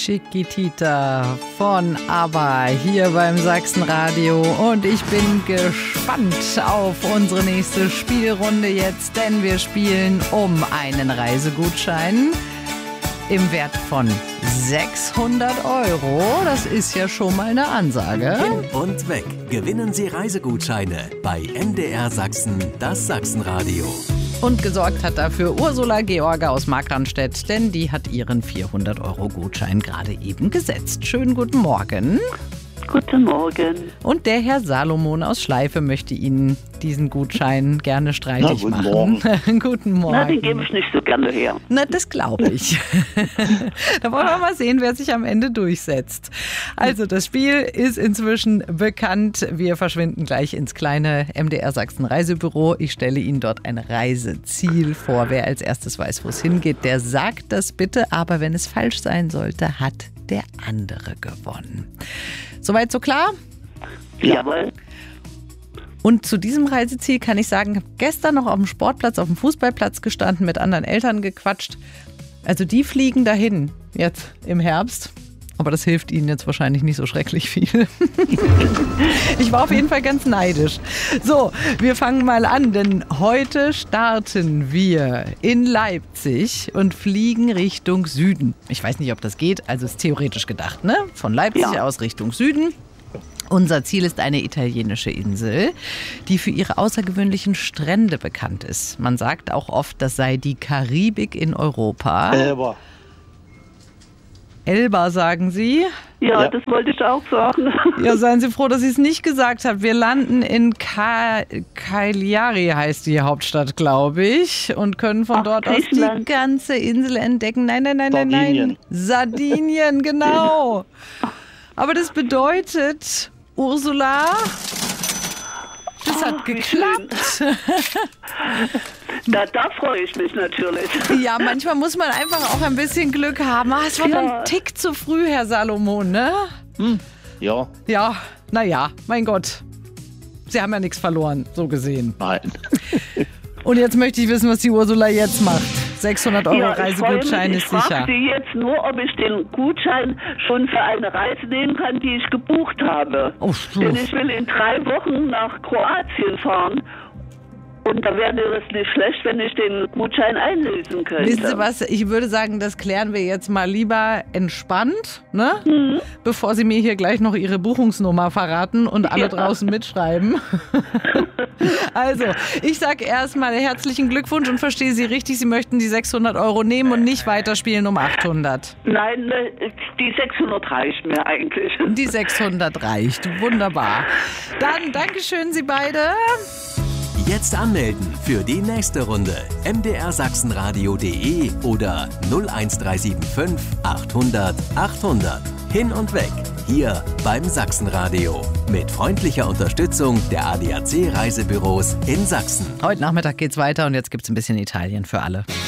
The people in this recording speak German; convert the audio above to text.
Chiquitita von ABBA hier beim Sachsenradio und ich bin gespannt auf unsere nächste Spielrunde jetzt, denn wir spielen um einen Reisegutschein im Wert von 600 €. Das ist ja schon mal eine Ansage. Hin und weg. Gewinnen Sie Reisegutscheine bei MDR Sachsen, das Sachsenradio. Und gesorgt hat dafür Ursula George aus Markranstädt, denn die hat ihren 400 € Gutschein gerade eben gesetzt. Schönen guten Morgen. Guten Morgen. Und der Herr Salomon aus Schleife möchte Ihnen diesen Gutschein gerne streitig machen. Morgen. Guten Morgen. Na, den gebe ich nicht so gerne her. Na, das glaube ich. Da wollen wir mal sehen, wer sich am Ende durchsetzt. Also, das Spiel ist inzwischen bekannt. Wir verschwinden gleich ins kleine MDR Sachsen Reisebüro. Ich stelle Ihnen dort ein Reiseziel vor. Wer als erstes weiß, wo es hingeht, der sagt das bitte. Aber wenn es falsch sein sollte, hat der andere gewonnen. Soweit so klar? Jawohl. Und zu diesem Reiseziel kann ich sagen, ich habe gestern noch auf dem Sportplatz, auf dem Fußballplatz gestanden, mit anderen Eltern gequatscht. Also die fliegen dahin jetzt im Herbst. Aber das hilft Ihnen jetzt wahrscheinlich nicht so schrecklich viel. Ich war auf jeden Fall ganz neidisch. So, wir fangen mal an, denn heute starten wir in Leipzig und fliegen Richtung Süden. Ich weiß nicht, ob das geht, also ist theoretisch gedacht, ne? Von Leipzig aus Richtung Süden. Unser Ziel ist eine italienische Insel, die für ihre außergewöhnlichen Strände bekannt ist. Man sagt auch oft, das sei die Karibik in Europa. Elba, sagen Sie? Ja, das wollte ich auch sagen. Ja, seien Sie froh, dass ich es nicht gesagt habe. Wir landen in Cagliari, heißt die Hauptstadt, glaube ich, und können von dort aus die ganze Insel entdecken. Nein. Sardinien, genau. Aber das bedeutet, Ursula, das hat geklappt. Da freue ich mich natürlich. Ja, manchmal muss man einfach auch ein bisschen Glück haben. Es war ein Tick zu früh, Herr Salomon, ne? Ja. Ja, naja, mein Gott. Sie haben ja nichts verloren, so gesehen. Nein. Und jetzt möchte ich wissen, was die Ursula jetzt macht. 600 € Reisegutschein ist sicher. Ich frage Sie jetzt nur, ob ich den Gutschein schon für eine Reise nehmen kann, die ich gebucht habe. Denn ich will in 3 Wochen nach Kroatien fahren. Und da wäre es nicht schlecht, wenn ich den Gutschein einlösen könnte. Wissen Sie was, ich würde sagen, das klären wir jetzt mal lieber entspannt, ne? Bevor Sie mir hier gleich noch Ihre Buchungsnummer verraten und alle draußen mitschreiben. Also, ich sage erstmal herzlichen Glückwunsch und verstehe Sie richtig, Sie möchten die 600 € nehmen und nicht weiterspielen um 800. Nein, die 600 reicht mir eigentlich. Die 600 reicht, wunderbar. Dann Dankeschön, Sie beide. Jetzt anmelden für die nächste Runde. mdrsachsenradio.de oder 01375 800 800. Hin und weg. Hier beim Sachsenradio. Mit freundlicher Unterstützung der ADAC Reisebüros in Sachsen. Heute Nachmittag geht's weiter und jetzt gibt's ein bisschen Italien für alle.